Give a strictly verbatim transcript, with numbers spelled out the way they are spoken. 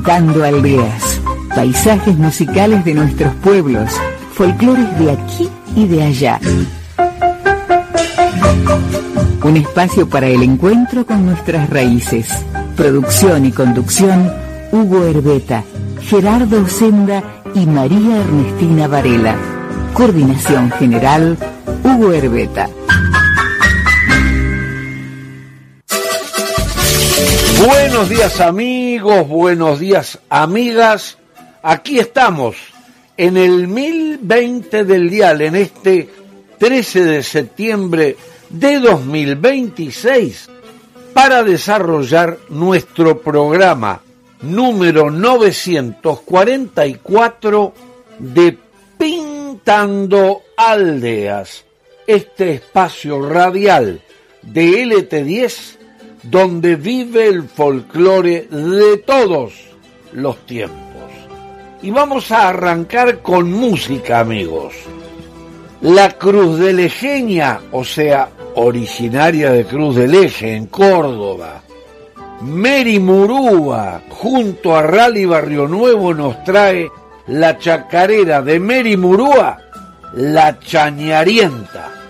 Cantando aldeas, paisajes musicales de nuestros pueblos, folclores de aquí y de allá. Un espacio para el encuentro con nuestras raíces. Producción y conducción, Hugo Herbeta, Gerardo Senda y María Ernestina Varela. Coordinación general, Hugo Herbeta. Buenos días amigos, buenos días amigas. Aquí estamos en el mil veinte del dial, en este trece de septiembre de dos mil veintiséis, para desarrollar nuestro programa número novecientos cuarenta y cuatro de Pintando Aldeas, este espacio radial de L T diez donde vive el folclore de todos los tiempos. Y vamos a arrancar con música, amigos. La Cruz del Ejeña, o sea, originaria de Cruz del Eje, en Córdoba, Mary Murúa, junto a Rally Barrio Nuevo, nos trae la chacarera de Mary Murúa, La Chañarienta.